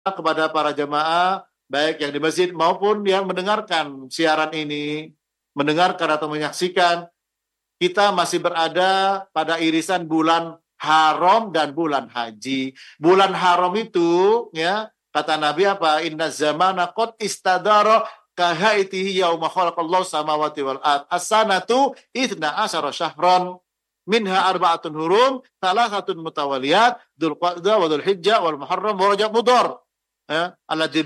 kepada para jamaah, baik yang di masjid maupun yang mendengarkan siaran ini, mendengarkan atau menyaksikan, kita masih berada pada irisan bulan haram dan bulan haji. Bulan haram itu, ya, kata Nabi apa? Inna zamana qad istadara kahaitihi yauma khalaqallahu samawati wal ard. As-sanatu 12 syahran. Minha arba'atun hurum, thalathatun mutawaliyat, Dzulqa'dah wa Dzulhijjah wal Muharram wa Rajab Mudhar. Ya, alladzi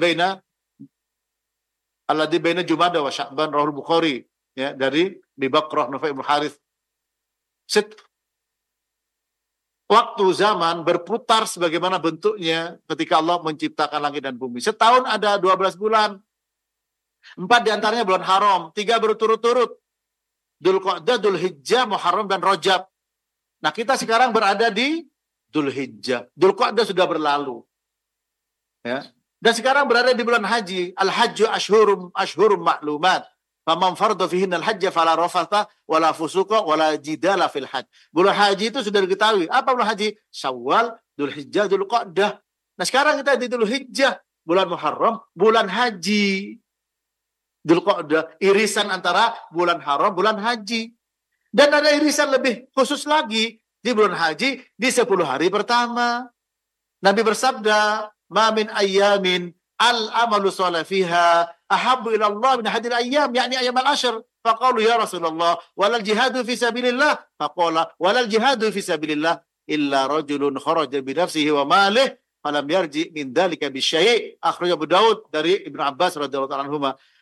baina Jumada wa Sya'ban, Rahul Bukhari, ya, dari Abi Bakrah Nufai bin Harith. Waktu zaman berputar sebagaimana bentuknya ketika Allah menciptakan langit dan bumi. Setahun ada 12 bulan. 4 diantaranya bulan haram, 3 berturut-turut. Dzulqa'dah, Dzulhijjah, Muharram dan Rajab. Nah, kita sekarang berada di Dzulhijjah. Dzulqa'dah sudah berlalu. Ya. Dan sekarang berada di bulan haji. Al-hajju ashhurum ma'lumat. Faman fardha fihinna al-hajja fala rafatha wala fusuqa wala jidala fil hajj. Bulan haji itu sudah diketahui. Apa bulan haji? Syawal, Dzulhijjah, Dzulqa'dah. Nah, sekarang kita di Dzulhijjah, bulan Muharram, bulan haji. Dzulqa'dah, irisan antara bulan haram, bulan haji. Dan ada irisan lebih khusus lagi di bulan haji di 10 hari pertama. Nabi bersabda, "Ma min ayyamin al-amalu shalih fiha ahabbu ila Allah min hadhil ayyam, yakni ayyam al-ashr." Faqalu ya Rasulullah, walal jihadu fi sabilillah. Faqala, walal jihadu fi sabilillah illa rajulun kharaja bi nafsihi wa malih falam yarji min dzalika bi syai'. Akhraj Abu Daud dari Ibnu Abbas radhiyallahu anhu.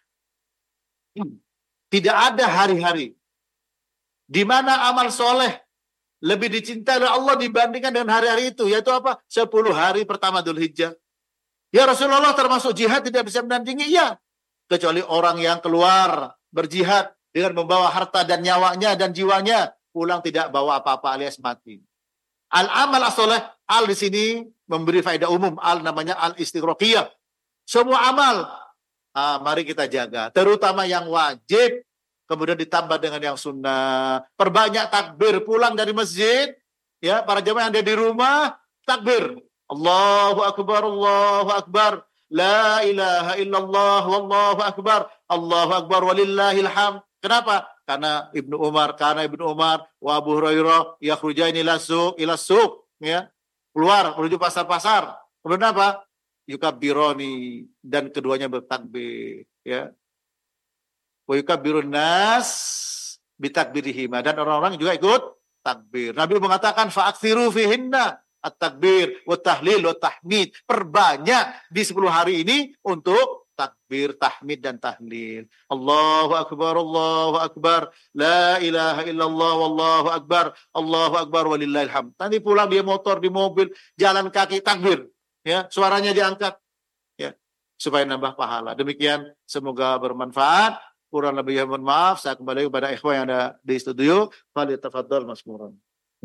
Tidak ada hari-hari di mana amal soleh lebih dicintai oleh Allah dibandingkan dengan hari-hari itu, yaitu apa? 10 hari pertama Dzulhijjah. Ya Rasulullah, termasuk jihad tidak bisa menandingi? Iya, kecuali orang yang keluar berjihad dengan membawa harta dan nyawanya dan jiwanya, pulang tidak bawa apa-apa alias mati. Al-amal as-soleh, al di sini memberi faedah umum, al namanya al-istighraqiyah. Semua amal, mari kita jaga, terutama yang wajib, kemudian ditambah dengan yang sunnah. Perbanyak takbir pulang dari masjid, ya, para jemaah yang ada di rumah, takbir. Allahu Akbar, Allahu Akbar, la ilaha illallah, wallahu akbar, Allahu Akbar, walillahil hamd. Kenapa? Karena Ibnu Umar wa Abu Hurairah yakhrujaini ila suq, ya, keluar menuju pasar-pasar. Kemudian apa? Yukabbironi, dan keduanya bertakbir, ya. Wa yukabbirun nas bitakbirihima, dan orang-orang juga ikut takbir. Nabi mengatakan fa'aksiru fihinna at-takbir wa tahlil wa tahmid. Perbanyak di 10 hari ini untuk takbir, tahmid dan tahlil. Allahu akbar, Allahu akbar, la ilaha illallah, wallahu akbar walillahil hamd. Nanti pulang dia motor, di mobil, jalan kaki, takbir. Ya, suaranya diangkat, ya, supaya nambah pahala. Demikian, semoga bermanfaat. Kurang lebih mohon maaf. Saya kembali kepada ikhwan yang ada di studio. Falyatafaddal masmuran.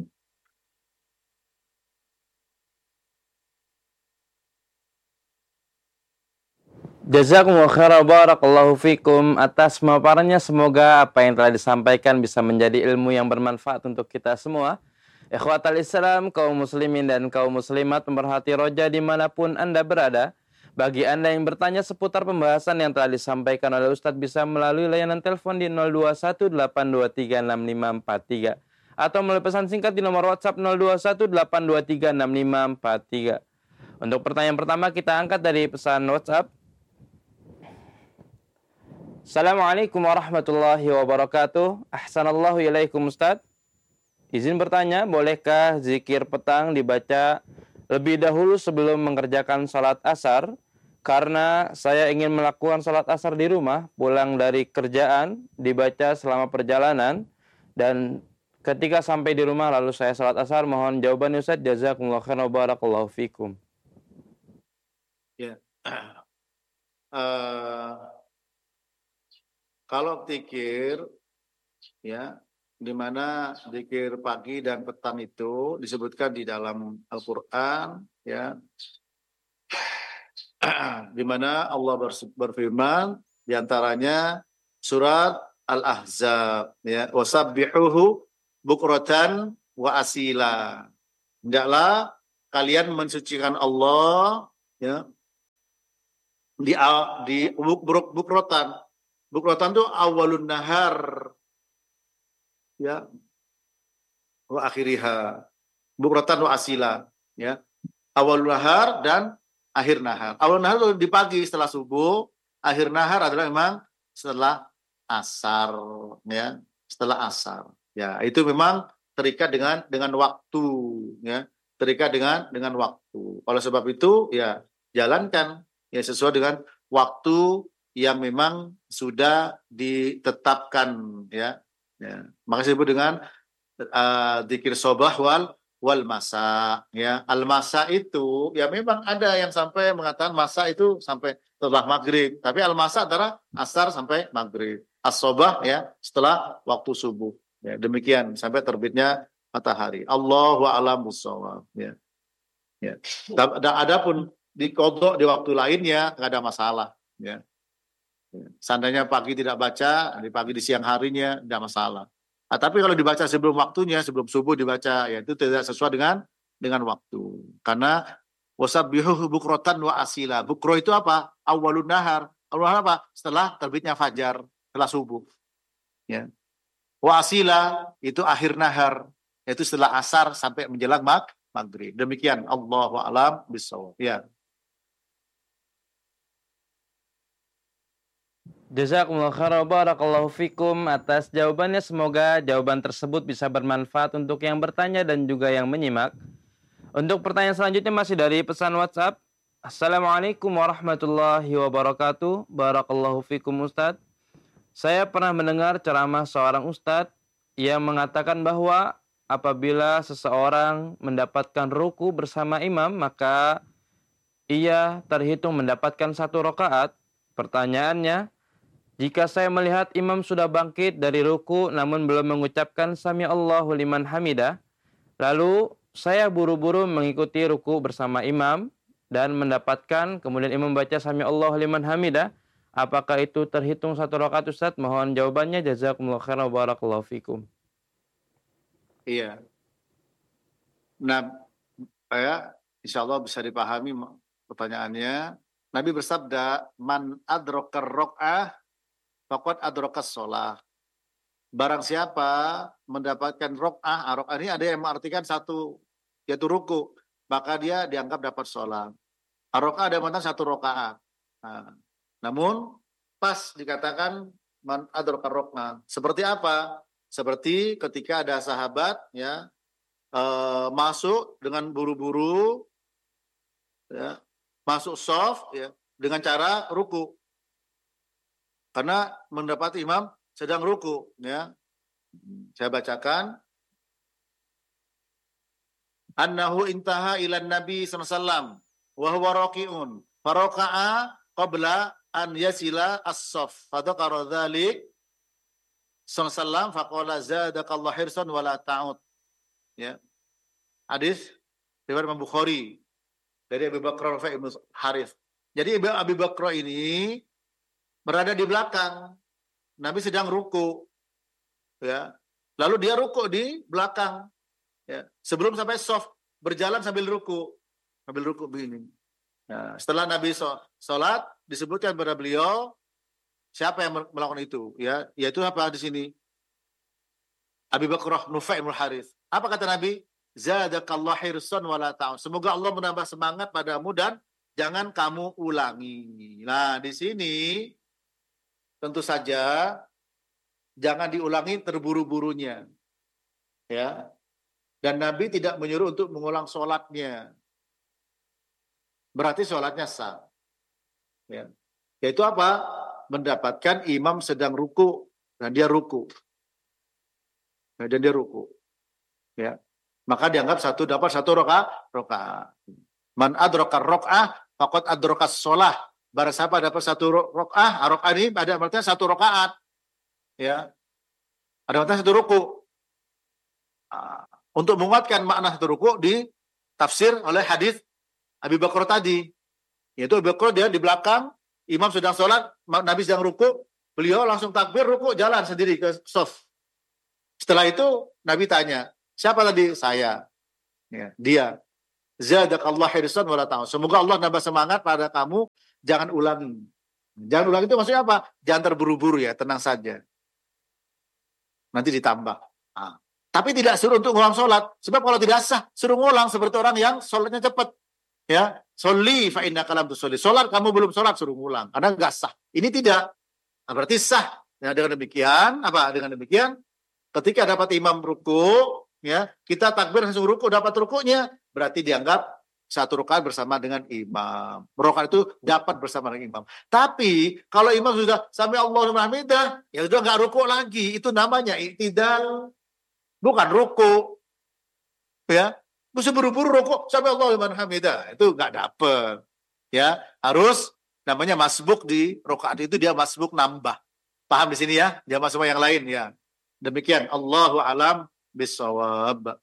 Jazakumullahu khairan, barakallahu fikum. Atas pemaparannya, semoga apa yang telah disampaikan bisa menjadi ilmu yang bermanfaat untuk kita semua. Ikhwatal Islam, kaum muslimin dan kaum muslimat pemerhati roja dimanapun Anda berada. Bagi Anda yang bertanya seputar pembahasan yang telah disampaikan oleh Ustadz, bisa melalui layanan telepon di 0218236543 atau melalui pesan singkat di nomor WhatsApp 0218236543. Untuk pertanyaan pertama kita angkat dari pesan WhatsApp. Assalamualaikum warahmatullahi wabarakatuh. Ahsanallahu ilaikum Ustadz. Izin bertanya, bolehkah zikir petang dibaca lebih dahulu sebelum mengerjakan salat asar? Karena saya ingin melakukan salat asar di rumah, pulang dari kerjaan, dibaca selama perjalanan, dan ketika sampai di rumah lalu saya salat asar. Mohon jawabannya Ustaz. Jazakumullahu khairan wa barakallahu fikum. Ya. Kalau zikir, ya, di mana zikir pagi dan petang itu disebutkan di dalam Al-Quran, ya, di mana Allah berfirman diantaranya surat Al-Ahzab, ya, wasabbihuhu bukratan wa asila. Hendaklah kalian mensucikan Allah, ya, di bukrotan. Bukrotan itu awalun nahar, ya, wa akhiriha. Bukrotan wa asila, ya. Awalun nahar dan akhir nahar. Awal nahar itu di pagi setelah subuh, akhir nahar adalah memang setelah asar, ya, setelah asar. Ya, itu memang terikat dengan waktu, ya, terikat dengan waktu. Oleh sebab itu, ya, jalankan ya sesuai dengan waktu yang memang sudah ditetapkan, ya. Ya. Maka disebut dengan dzikir sobah wal masa, ya. Al masa itu ya memang ada yang sampai mengatakan masa itu sampai setelah maghrib, tapi al masa adalah asar sampai maghrib, as-sobah ya setelah waktu subuh, ya. Demikian sampai terbitnya matahari. Allahu a'lam bissawab, ya. Ya. Dan adapun dikodok di waktu lainnya nggak ada masalah, ya. Seandainya pagi tidak baca, di siang harinya tidak masalah. Nah, tapi kalau dibaca sebelum waktunya, sebelum subuh dibaca, ya itu tidak sesuai dengan waktu. Karena wasabbihuhu bukrotan wa asila. Bukro itu apa? Awalun nahar. Awalun nahar apa? Setelah terbitnya fajar, setelah subuh. Ya. Wa asila itu akhir nahar, yaitu setelah asar sampai menjelang maghrib. Demikian. Allahu a'lam bissawab. Ya. Jazakumullah khairan, barakallahu fikum atas jawabannya. Semoga jawaban tersebut bisa bermanfaat untuk yang bertanya dan juga yang menyimak. Untuk pertanyaan selanjutnya masih dari pesan WhatsApp. Assalamualaikum warahmatullahi wabarakatuh. Barakallahu fikum Ustadz. Saya pernah mendengar ceramah seorang Ustadz yang mengatakan bahwa apabila seseorang mendapatkan ruku bersama imam, maka ia terhitung mendapatkan 1 rakaat. Pertanyaannya, jika saya melihat imam sudah bangkit dari ruku namun belum mengucapkan sami Allahu liman hamidah, lalu saya buru-buru mengikuti ruku bersama imam dan mendapatkan, kemudian imam baca sami Allahu liman hamidah, apakah itu terhitung 1 rakaat Ustaz? Mohon jawabannya. Jazakumullah khairan wa barakallahu fikum. Iya. Nah, insya Allah bisa dipahami pertanyaannya. Nabi bersabda, man adrokar rok'ah faqad adrokas sholah. Barang siapa mendapatkan rok'ah, rok'ah ini ada yang mengartikan 1, yaitu ruku, maka dia dianggap dapat sholat. Rok'ah ada yang mengatakan 1 rakaat. Nah, namun pas dikatakan man adrokar rok'ah. Seperti apa? Seperti ketika ada sahabat ya masuk dengan buru-buru, ya, masuk shaf ya, dengan cara ruku. Karena mendapati imam sedang ruku, ya. Saya bacakan. Annahu intaha ilan Nabi sallallahu alaihi wasallam wa huwa raqi'un faraka'a qabla an yasila as-saff. Fadzakara dzalik sallallahu alaihi wasallam faqala zadakallahu hirsan wa la ta'ud. Ya. Hadis riwayat Imam Bukhari dari Abu Bakar Rafi' Ibnu Harith. Jadi Abu Bakar ini berada di belakang. Nabi sedang ruku. Ya. Lalu dia ruku di belakang. Ya. Sebelum sampai shaf, berjalan sambil ruku. Sambil ruku begini. Nah, setelah Nabi sholat, disebutkan kepada beliau siapa yang melakukan itu, ya, yaitu apa di sini? Abu Bakar Rafi' Ibnu Harith. Apa kata Nabi? Zadakallahu hirsan wa la ta'ud. Semoga Allah menambah semangat padamu dan jangan kamu ulangi. Nah, di sini tentu saja jangan diulangi terburu-burunya. Ya. Dan Nabi tidak menyuruh untuk mengulang sholatnya. Berarti sholatnya sah. Ya. Yaitu apa? Mendapatkan imam sedang ruku dan dia ruku. Dan dia ruku. Ya. Maka dianggap dapat 1 rakaat. Man adrokar rok'ah faqad adrokas sholah. Barang siapa dapat 1 rakaat, rakaat ini ada artinya 1 rakaat. Ya. Ada artinya 1 ruku. Untuk menguatkan makna 1 ruku ditafsir oleh hadis Abu Bakar tadi. Yaitu Abu Bakar dia di belakang, imam sedang sholat, Nabi sedang ruku, beliau langsung takbir, ruku, jalan sendiri ke shaf. Setelah itu Nabi tanya, siapa tadi? Saya. Ya, dia. Zadakallahu hirsan wa la ta'ud. Semoga Allah nambah semangat pada kamu, jangan ulangi. Jangan ulangi itu maksudnya apa? Jangan terburu-buru ya, tenang saja. Nanti ditambah. Nah, tapi tidak suruh untuk ngulang sholat. Sebab kalau tidak sah, suruh ngulang seperti orang yang sholatnya cepat. Ya, sholli fa innaka lam tusolli. Sholat kamu belum sholat, suruh ngulang. Karena nggak sah. Ini tidak. Nah, berarti sah. Ya, dengan demikian, Dengan demikian, ketika dapat imam ruku, ya, kita takbir langsung ruku, dapat rukunya, berarti dianggap satu rakaat bersama dengan imam. Rakaat itu dapat bersama dengan imam. Tapi kalau imam sudah sami Allahu liman hamidah, ya sudah nggak ruku lagi. Itu namanya i'tidal, bukan ruku. Ya, mesti buru-buru ruku sami Allahu liman hamidah. Itu nggak dapat. Ya, harus namanya masbuk di rakaat itu, dia masbuk nambah. Paham di sini ya? Dia masuk yang lain ya. Demikian. Allahu a'lam bishawab.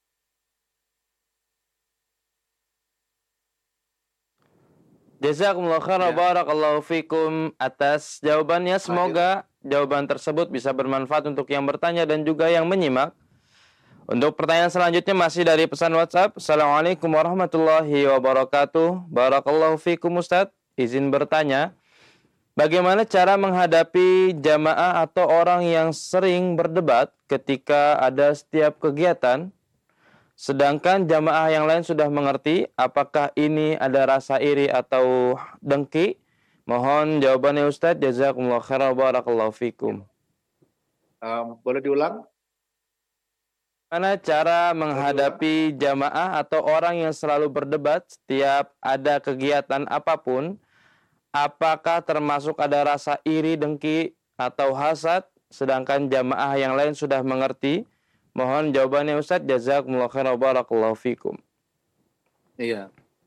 Jazakumullah khairan, barakallahu fikum atas jawabannya. Semoga jawaban tersebut bisa bermanfaat untuk yang bertanya dan juga yang menyimak. Untuk pertanyaan selanjutnya masih dari pesan WhatsApp. Assalamualaikum warahmatullahi wabarakatuh. Barakallahu fikum Ustaz. Izin bertanya, bagaimana cara menghadapi jamaah atau orang yang sering berdebat ketika ada setiap kegiatan, sedangkan jamaah yang lain sudah mengerti? Apakah ini ada rasa iri atau dengki? Mohon jawabannya Ustaz. Jazakumullah khairan, barakallahu fikum. Boleh diulang? Bagaimana cara menghadapi jamaah atau orang yang selalu berdebat setiap ada kegiatan apapun? Apakah termasuk ada rasa iri, dengki, atau hasad, sedangkan jamaah yang lain sudah mengerti? Mohon jawabannya Ustaz. Jazakumullah khairan, barakallahu fikum. Iya.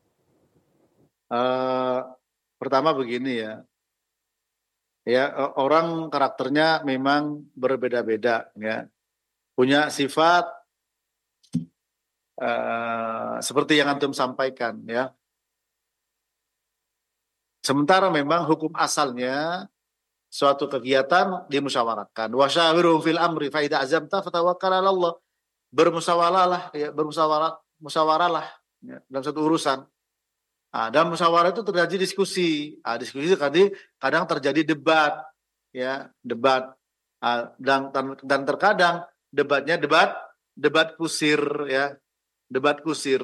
Pertama begini ya. Ya, orang karakternya memang berbeda-beda ya. Punya sifat seperti yang antum sampaikan ya. Sementara memang hukum asalnya suatu kegiatan dimusyawarahkan. Wa syawirhum fil amri fa idza azamta fatawakkal 'ala Allah. Bermusyawarahlah ya, musyawarahlah ya, dalam satu urusan. Dalam musyawarah itu terjadi diskusi. Diskusi itu kadang terjadi debat ya, debat. Dan terkadang debatnya debat kusir ya, debat kusir.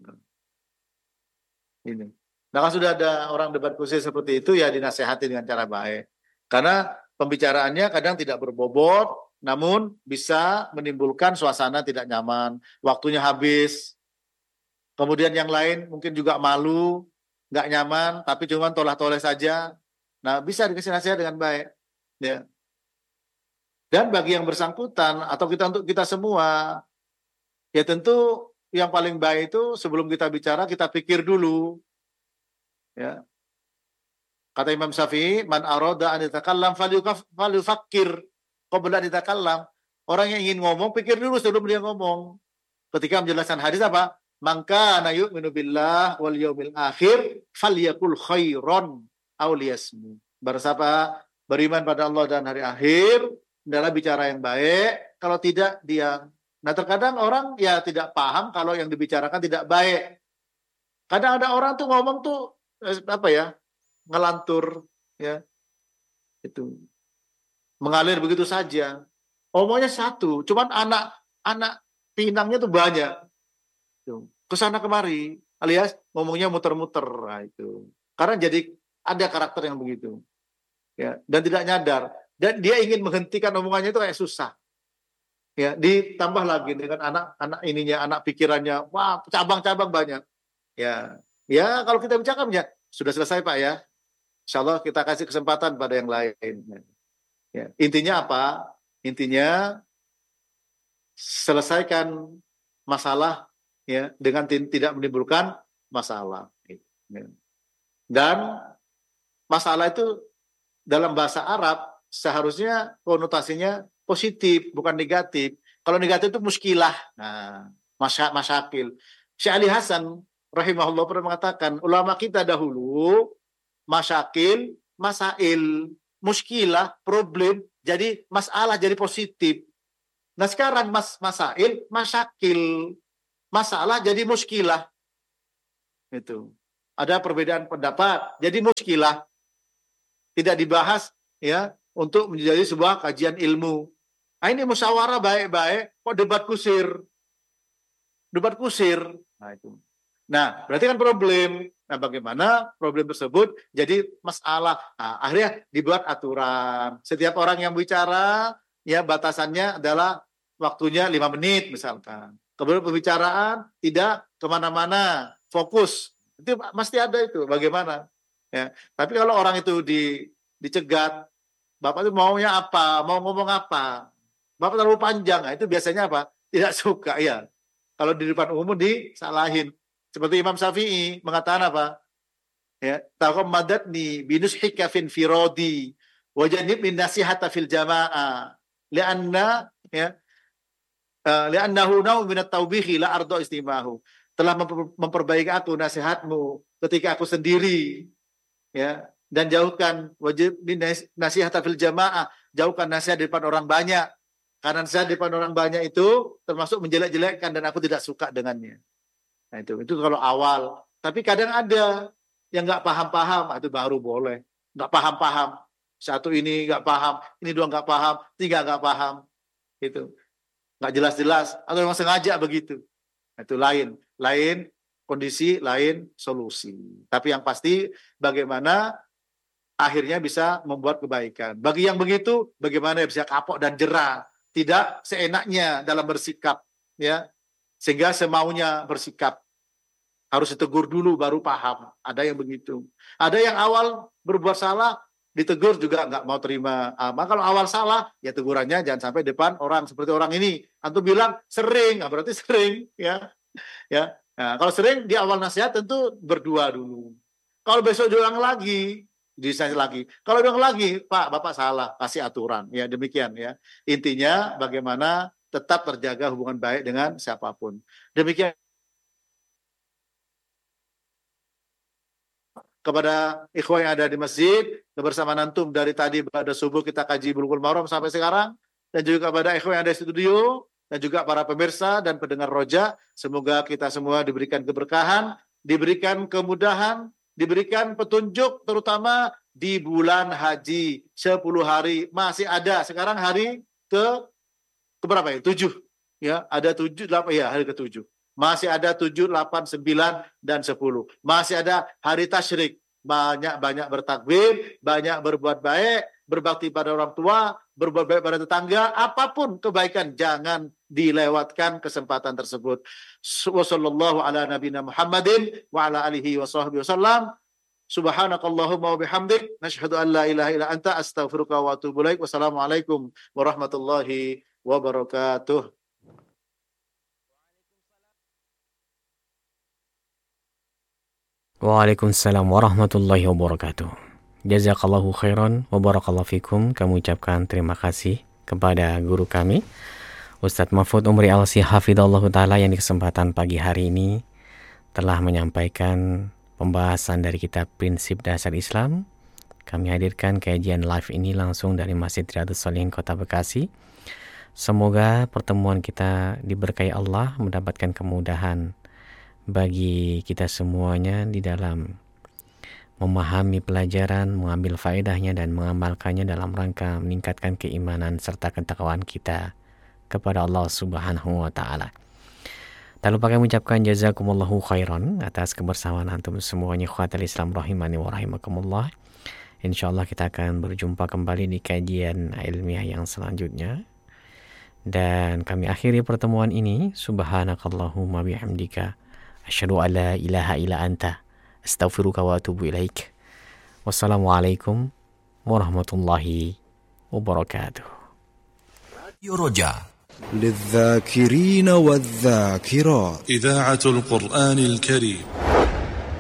Ini. Nah, kalau sudah ada orang debat kusir seperti itu ya dinasehati dengan cara baik. Karena pembicaraannya kadang tidak berbobot, namun bisa menimbulkan suasana tidak nyaman, waktunya habis. Kemudian yang lain mungkin juga malu, nggak nyaman, tapi cuma tolah-toleh saja. Nah, bisa dikasih nasihat dengan baik. Ya. Dan bagi yang bersangkutan atau untuk kita semua, ya tentu yang paling baik itu sebelum kita bicara kita pikir dulu. Ya. Kata Imam Syafi'i, man arada an yatakallam falyufakkir qabla an yatakallam. Orang yang ingin ngomong pikir dulu sebelum dia ngomong. Ketika menjelaskan hadis apa? Man kana yu'minu billah wal yaumil akhir falyakul khairan aw liyasmut. Bersapa beriman pada Allah dan hari akhir, adalah bicara yang baik, kalau tidak diam. Nah, terkadang orang ya tidak paham kalau yang dibicarakan tidak baik. Kadang ada orang tuh ngomong tuh ngelantur ya. Itu mengalir begitu saja. Omongnya satu, cuman anak pinangnya tuh banyak. Kesana kemari, alias ngomongnya muter-muter. Nah, itu. Karena jadi ada karakter yang begitu. Ya, dan tidak nyadar. Dan dia ingin menghentikan omongannya itu kayak susah. Ya, ditambah lagi dengan anak pikirannya, wah, cabang-cabang banyak. Ya, kalau kita bicara ya sudah selesai Pak ya. Insyaallah kita kasih kesempatan pada yang lain. Ya, intinya apa? Intinya selesaikan masalah ya dengan tidak menimbulkan masalah. Ya. Dan masalah itu dalam bahasa Arab seharusnya konotasinya positif, bukan negatif. Kalau negatif itu muskilah, nah, masyakil. Syekh Ali Hasan rahimahullah pernah mengatakan, ulama kita dahulu masyakil, masail, muskilah, problem, jadi masalah, jadi positif. Nah sekarang masail, masyakil, masalah jadi muskilah. Itu. ada perbedaan pendapat. Jadi muskilah tidak dibahas ya untuk menjadi sebuah kajian ilmu. Nah, ini musyawarah baik-baik, kok debat kusir. Debat kusir. Nah, itu. Nah, berarti kan problem. Nah, bagaimana problem tersebut jadi masalah? Nah, akhirnya dibuat aturan. Setiap orang yang bicara, ya batasannya adalah waktunya 5 menit misalkan. Kemudian pembicaraan tidak kemana-mana, fokus. Itu pasti ada itu, bagaimana? Ya. Tapi kalau orang itu dicegat, Bapak itu maunya apa? Mau ngomong apa? Bapak terlalu panjang. Nah, itu biasanya apa? Tidak suka, ya. Kalau di depan umum disalahin. Seperti Imam Syafi'i mengatakan apa? Ya, taqammadatni binushika fin firodi wa janib min nasihata fil jamaah li'anna ya li'annahu naw min at-tawbihi la ardo istimahu. Telah memperbaiki aku nasihatmu ketika aku sendiri, ya, dan jauhkan wajib min nasihata fil jamaah, jauhkan nasihat di depan orang banyak, karena nasihat di depan orang banyak itu termasuk menjelek-jelekkan dan aku tidak suka dengannya. Nah, itu kalau awal. Tapi kadang ada yang nggak paham-paham, itu baru boleh. Nggak paham-paham. Satu ini nggak paham, ini dua nggak paham, tiga nggak paham. Itu nggak jelas-jelas. Atau memang sengaja begitu. Nah, itu lain kondisi, lain solusi. Tapi yang pasti bagaimana akhirnya bisa membuat kebaikan. Bagi yang begitu, bagaimana bisa kapok dan jerah, tidak seenaknya dalam bersikap, ya. Sehingga semaunya bersikap. Harus ditegur dulu baru paham. Ada yang begitu. Ada yang awal berbuat salah, ditegur juga nggak mau terima. Maka kalau awal salah, ya tegurannya jangan sampai depan orang seperti orang ini. Antum bilang sering, berarti sering, ya. Ya. Nah, kalau sering di awal nasihat tentu berdua dulu. Kalau besok diulang lagi, disayang lagi. Kalau diulang lagi, Pak, Bapak salah, kasih aturan. Ya demikian ya. Intinya bagaimana tetap terjaga hubungan baik dengan siapapun. Demikian kepada ikhwan yang ada di masjid, kebersamaan antum dari tadi pada subuh kita kaji Bulughul Maram sampai sekarang, dan juga kepada ikhwan yang ada di studio, dan juga para pemirsa dan pendengar Roja, semoga kita semua diberikan keberkahan, diberikan kemudahan, diberikan petunjuk, terutama di bulan haji 10 hari masih ada. Sekarang hari keberapa ya? 7. Ya, ada 7, 8, ya, hari ke-7. Masih ada 7, 8, 9, dan 10. Masih ada hari tasyrik. Banyak-banyak bertakbir, banyak berbuat baik, berbakti pada orang tua, berbuat baik pada tetangga, apapun kebaikan, jangan dilewatkan kesempatan tersebut. Wassallallahu ala nabiyina Muhammadin wa ala alihi wa sahbihi wasallam. Subhanakallahumma wa bihamdik, nashhadu an la ilaha illa anta, astaghfiruka wa atubu ilaik. Wassalamualaikum warahmatullahi wabarakatuh. Waalaikumsalam warahmatullahi wabarakatuh. Jazakallahu khairan wa barakallahu fikum. Kami ucapkan terima kasih kepada guru kami Ustadz Mahfud Umri Alsi Hafidhallahu Ta'ala yang di kesempatan pagi hari ini telah menyampaikan pembahasan dari kitab Prinsip Dasar Islam. Kami hadirkan kajian live ini langsung dari Masjid Riyadhus Shalihin Kota Bekasi. Semoga pertemuan kita diberkahi Allah, mendapatkan kemudahan bagi kita semuanya di dalam memahami pelajaran, mengambil faedahnya dan mengamalkannya dalam rangka meningkatkan keimanan serta ketakwaan kita kepada Allah Subhanahu wa taala. Tak lupa kami ucapkan jazakumullahu khairan atas kebersamaan antum semuanya, ikhwatal Islam rahimani wa rahimakumullah. Insyaallah kita akan berjumpa kembali di kajian ilmiah yang selanjutnya. Dan kami akhiri pertemuan ini. Subhanakallahumma bihamdika asyhadu an la ilaha illa anta, astaghfiruka wa atubu ilaik. Wassalamualaikum warahmatullahi wabarakatuh. راديو رجاء للذاكرين والذاكرات إذاعة القرآن الكريم.